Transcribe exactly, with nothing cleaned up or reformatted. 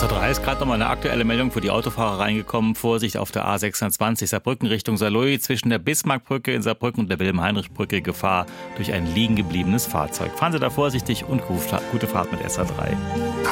S A drei ist gerade nochmal eine aktuelle Meldung für die Autofahrer reingekommen. Vorsicht auf der A sechsundzwanzig Saarbrücken Richtung Saarlouis zwischen der Bismarckbrücke in Saarbrücken und der Wilhelm-Heinrich-Brücke Gefahr durch ein liegen gebliebenes Fahrzeug. Fahren Sie da vorsichtig und gute Fahrt mit S A drei.